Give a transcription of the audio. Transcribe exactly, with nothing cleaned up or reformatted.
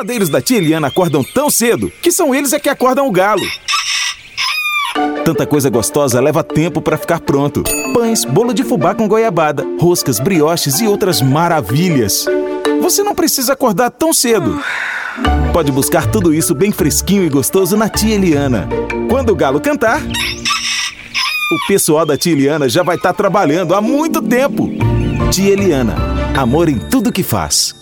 padeiros da tia Eliana acordam tão cedo que são eles é que acordam o galo. Tanta coisa gostosa leva tempo para ficar pronto. Pães, bolo de fubá com goiabada, roscas, brioches e outras maravilhas. Você não precisa acordar tão cedo. Pode buscar tudo isso bem fresquinho e gostoso na tia Eliana. Quando o galo cantar, o pessoal da tia Eliana já vai estar trabalhando há muito tempo. Tia Eliana, amor em tudo que faz.